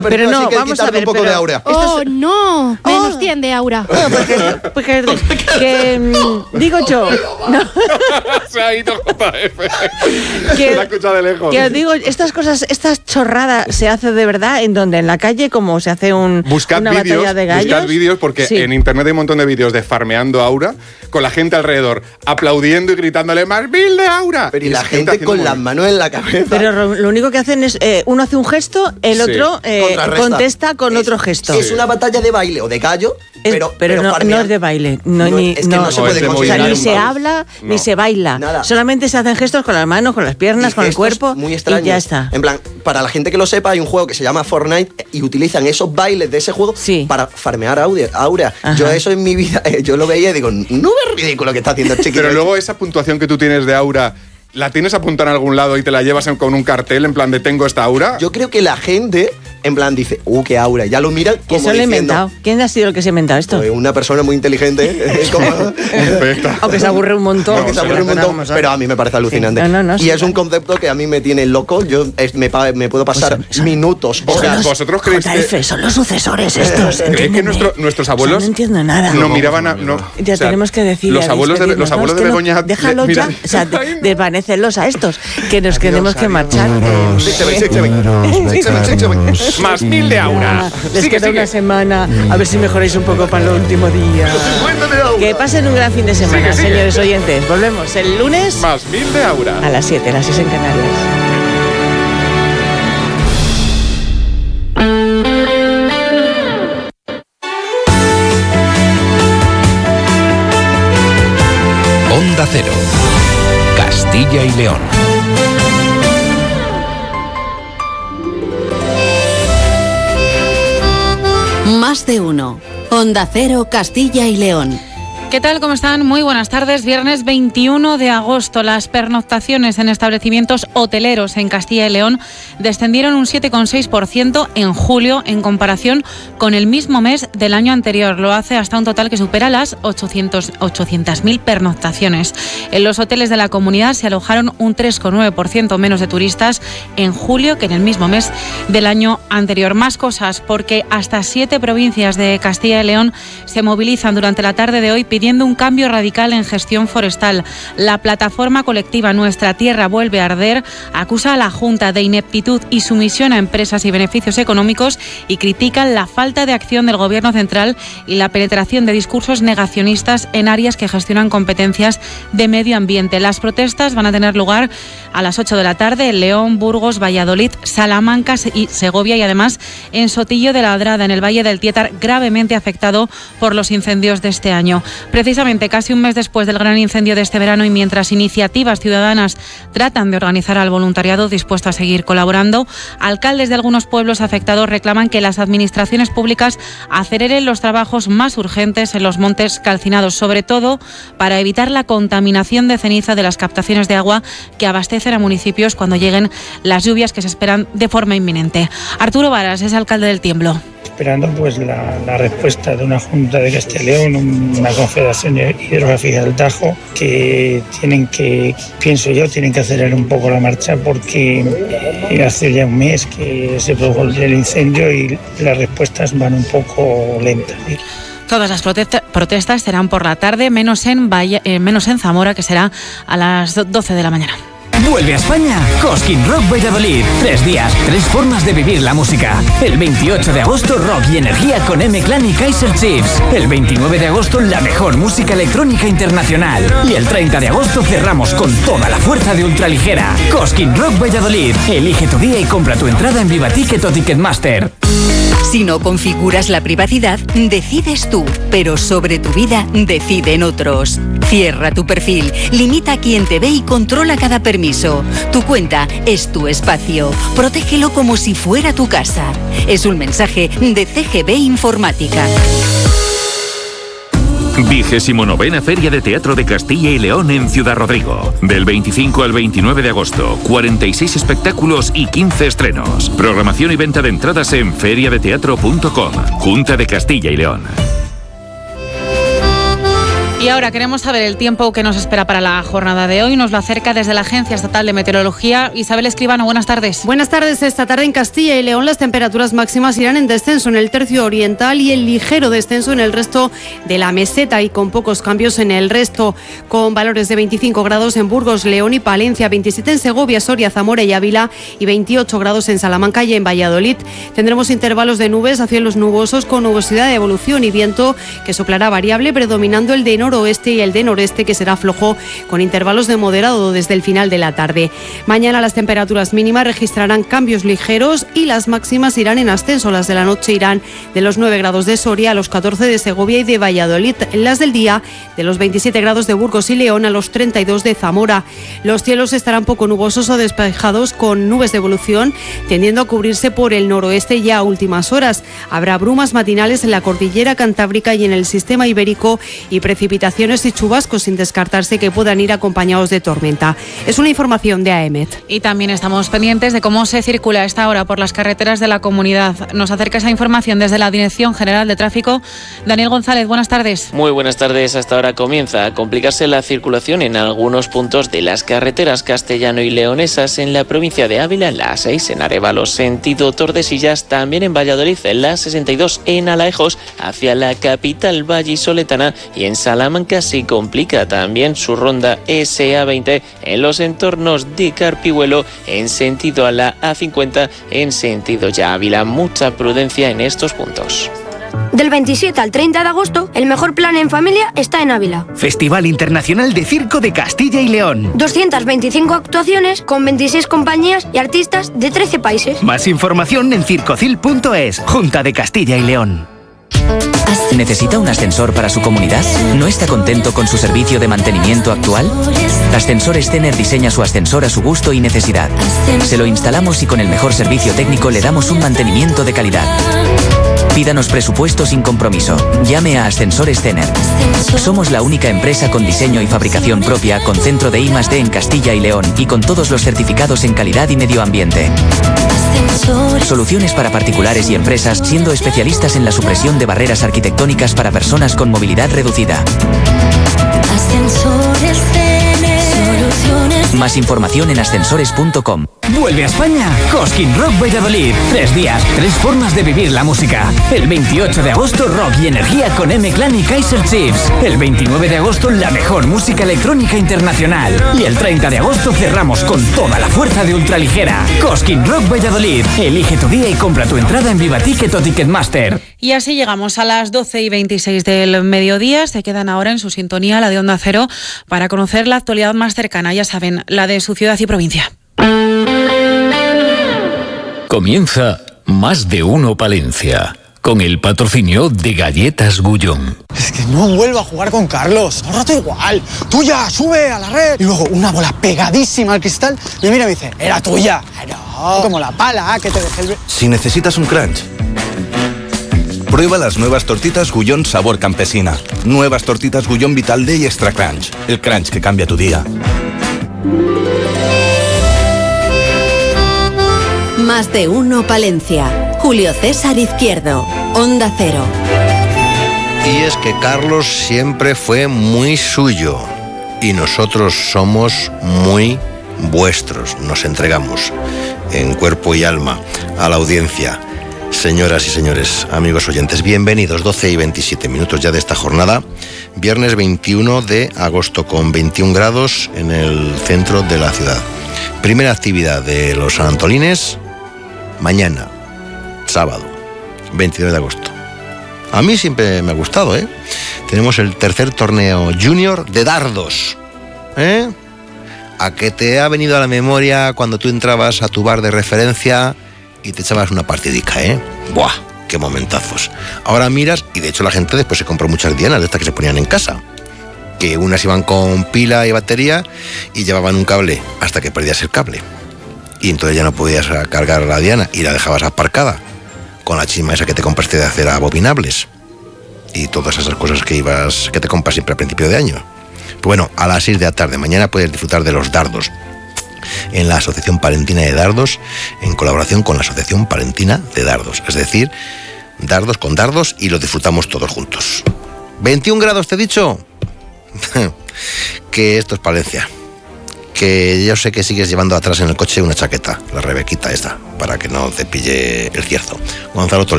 Pero no, vamos a ver, un poco de aura. ¡Oh, no! Menos 100 de aura. Digo yo... No. Se ha ido JF. Que, la escucha de lejos. Que os digo, estas cosas, estas chorradas se hace de verdad en donde, en la calle, como se hace una batalla de gallos. Buscad vídeos porque sí. En internet hay un montón de vídeos de farmeando aura con la gente alrededor aplaudiendo y gritándole ¡más 1000 de aura! Pero y la gente con las manos en la cabeza. Pero lo único que hacen es uno hace un gesto, el otro contesta con otro gesto. Es una batalla de baile o de gallo, pero no es de baile. No se puede considerar. Ni se habla, ni se baila. Nada. Solamente se hacen gestos con las manos, con las piernas, con el cuerpo. Muy extraño. Y ya está. En plan, para la gente que lo sepa, hay un juego que se llama Fortnite y utilizan esos bailes de ese juego para farmear aura. Ajá. Yo eso en mi vida, yo lo veía y digo, no es ridículo que está haciendo el chiquito. Pero luego esa puntuación que tú tienes de aura, ¿la tienes apuntada en algún lado y te la llevas con un cartel en plan de tengo esta aura? Yo creo que la gente en plan dice, qué aura, ya lo mira como eso lo he inventado. ¿Quién ha sido el que se ha inventado esto? Pues una persona muy inteligente. Aunque se aburre un montón. Pero a mí me parece alucinante. Y es un concepto que a mí me tiene loco. Yo me puedo pasar minutos, horas. ¿Vosotros creéis que son los sucesores estos? ¿Creéis que nuestros abuelos no entiendo nada? No miraban a... Ya tenemos que decir. Los abuelos de Begoña... Déjalo ya. O sea, desvanécelos a estos. Que nos tenemos que marchar. Más 1000 de aura. Les queda una semana. A ver si mejoráis un poco para el último día. Que pasen un gran fin de semana, señores oyentes. Volvemos el lunes. Más 1000 de aura. A las 7, las 6 en Canarias. Onda Cero. Castilla y León. Más de uno. Onda Cero, Castilla y León. ¿Qué tal? ¿Cómo están? Muy buenas tardes. Viernes 21 de agosto. Las pernoctaciones en establecimientos hoteleros en Castilla y León descendieron un 7,6% en julio en comparación con el mismo mes del año anterior. Lo hace hasta un total que supera las 800.000 pernoctaciones. En los hoteles de la comunidad se alojaron un 3,9% menos de turistas en julio que en el mismo mes del año anterior. Más cosas, porque hasta 7 provincias de Castilla y León se movilizan durante la tarde de hoy pidiendo un cambio radical en gestión forestal. La plataforma colectiva Nuestra Tierra Vuelve a Arder acusa a la Junta de ineptitud y sumisión a empresas y beneficios económicos y critican la falta de acción del Gobierno central y la penetración de discursos negacionistas en áreas que gestionan competencias de medio ambiente. Las protestas van a tener lugar a las 8 de la tarde en León, Burgos, Valladolid, Salamanca y Segovia y además en Sotillo de la Adrada, en el Valle del Tietar, gravemente afectado por los incendios de este año. Precisamente casi un mes después del gran incendio de este verano y mientras iniciativas ciudadanas tratan de organizar al voluntariado dispuesto a seguir colaborando, alcaldes de algunos pueblos afectados reclaman que las administraciones públicas aceleren los trabajos más urgentes en los montes calcinados, sobre todo para evitar la contaminación de ceniza de las captaciones de agua que abastecen a municipios cuando lleguen las lluvias que se esperan de forma inminente. Arturo Varas es alcalde del Tiemblo. Esperando pues la respuesta de una Junta de Castilla y León, una Confederación Hidrográfica del Tajo, que pienso yo, tienen que acelerar un poco la marcha porque hace ya un mes que se produjo el incendio y las respuestas van un poco lentas. Todas las protestas serán por la tarde, menos en Zamora, que será a las 12 de la mañana. Vuelve a España Cosquín Rock Valladolid. 3 días, 3 formas de vivir la música. El 28 de agosto, rock y energía con M-Clan y Kaiser Chiefs. El 29 de agosto, la mejor música electrónica internacional. Y el 30 de agosto cerramos con toda la fuerza de Ultraligera. Cosquín Rock Valladolid. Elige tu día y compra tu entrada en Vivaticket o Ticketmaster. Si no configuras la privacidad, decides tú, pero sobre tu vida deciden otros. Cierra tu perfil, limita a quien te ve y controla cada permiso. Tu cuenta es tu espacio. Protégelo como si fuera tu casa. Es un mensaje de CGB Informática. 29ª Feria de Teatro de Castilla y León en Ciudad Rodrigo. Del 25 al 29 de agosto, 46 espectáculos y 15 estrenos. Programación y venta de entradas en feriadeteatro.com. Junta de Castilla y León. Y ahora queremos saber el tiempo que nos espera para la jornada de hoy. Nos lo acerca desde la Agencia Estatal de Meteorología. Isabel Escribano, buenas tardes. Buenas tardes. Esta tarde en Castilla y León las temperaturas máximas irán en descenso en el tercio oriental y en ligero descenso en el resto de la meseta y con pocos cambios en el resto, con valores de 25 grados en Burgos, León y Palencia, 27 en Segovia, Soria, Zamora y Ávila y 28 grados en Salamanca y en Valladolid. Tendremos intervalos de nubes a cielos nubosos con nubosidad de evolución y viento que soplará variable, predominando el de noroeste y el de noreste, que será flojo con intervalos de moderado desde el final de la tarde. Mañana las temperaturas mínimas registrarán cambios ligeros y las máximas irán en ascenso. Las de la noche irán de los 9 grados de Soria a los 14 de Segovia y de Valladolid. Las del día de los 27 grados de Burgos y León a los 32 de Zamora. Los cielos estarán poco nubosos o despejados con nubes de evolución, tendiendo a cubrirse por el noroeste ya a últimas horas. Habrá brumas matinales en la cordillera cantábrica y en el sistema ibérico y precipitaciones y chubascos, sin descartarse que puedan ir acompañados de tormenta. Es una información de AEMET. Y también estamos pendientes de cómo se circula a esta hora por las carreteras de la comunidad. Nos acerca esa información desde la Dirección General de Tráfico. Daniel González, buenas tardes. Muy buenas tardes. Hasta ahora comienza a complicarse la circulación en algunos puntos de las carreteras castellano y leonesas en la provincia de Ávila, en la A6, en Arévalos, sentido Tordesillas, también en Valladolid, en la 62, en Alaejos, hacia la capital vallisoletana, y en Salamanca se complica también su ronda SA20 en los entornos de Carpihuelo, en sentido a la A50, en sentido ya Ávila. Mucha prudencia en estos puntos. Del 27 al 30 de agosto, el mejor plan en familia está en Ávila. Festival Internacional de Circo de Castilla y León. 225 actuaciones con 26 compañías y artistas de 13 países. Más información en circocil.es, Junta de Castilla y León. ¿Necesita un ascensor para su comunidad? ¿No está contento con su servicio de mantenimiento actual? Ascensores Zener diseña su ascensor a su gusto y necesidad. Se lo instalamos y con el mejor servicio técnico le damos un mantenimiento de calidad. Pídanos presupuesto sin compromiso. Llame a Ascensores Zener. Somos la única empresa con diseño y fabricación propia, con centro de I+D en Castilla y León y con todos los certificados en calidad y medio ambiente. Soluciones para particulares y empresas, siendo especialistas en la supresión de barreras arquitectónicas para personas con movilidad reducida. Ascensores Zener. Más información en ascensores.com. Vuelve a España Cosquín Rock Valladolid. 3 días, 3 formas de vivir la música. El 28 de agosto, rock y energía con M-Clan y Kaiser Chiefs. El 29 de agosto, la mejor música electrónica internacional. Y el 30 de agosto cerramos con toda la fuerza de Ultraligera. Cosquín Rock Valladolid. Elige tu día y compra tu entrada en Vivaticket o Ticketmaster. Y así llegamos a las 12:26 del mediodía. Se quedan ahora en su sintonía, la de Onda Cero, para conocer la actualidad más cercana, ya saben, la de su ciudad y provincia. Comienza Más de Uno Palencia, con el patrocinio de Galletas Gullón. Es que no vuelvo a jugar con Carlos, ahora rato igual. Tuya, sube a la red. Y luego una bola pegadísima al cristal y mira y me dice, era tuya. No, como la pala que te dejé el... Si necesitas un crunch, prueba las nuevas tortitas Gullón sabor campesina. Nuevas tortitas Gullón Vital Day Extra Crunch. El crunch que cambia tu día. Más de Uno Palencia. Julio César Izquierdo. Onda Cero. Y es que Carlos siempre fue muy suyo y nosotros somos muy vuestros. Nos entregamos en cuerpo y alma a la audiencia. Señoras y señores, amigos oyentes, bienvenidos. 12:27 ya de esta jornada. Viernes 21 de agosto con 21 grados en el centro de la ciudad. Primera actividad de los sanantolines mañana, sábado, 22 de agosto. A mí siempre me ha gustado, ¿eh? Tenemos el tercer torneo junior de dardos, ¿eh? ¿A que te ha venido a la memoria cuando tú entrabas a tu bar de referencia y te echabas una partidica, ¿eh? ¡Buah! ¡Qué momentazos! Ahora miras, y de hecho la gente después se compró muchas dianas de estas que se ponían en casa, que unas iban con pila y batería y llevaban un cable hasta que perdías el cable. Y entonces ya no podías cargar la diana y la dejabas aparcada con la chisma esa que te compraste de hacer abominables y todas esas cosas que te compras siempre a principio de año. Pues bueno, a las 6 de la tarde mañana puedes disfrutar de los dardos en la Asociación Palentina de Dardos, en colaboración con la Asociación Palentina de Dardos, es decir, dardos con dardos, y los disfrutamos todos juntos. 21 grados, te he dicho. que esto es Palencia. Que yo sé que sigues llevando atrás en el coche una chaqueta, la Rebequita esta, para que no te pille el cierzo. Gonzalo Toledo.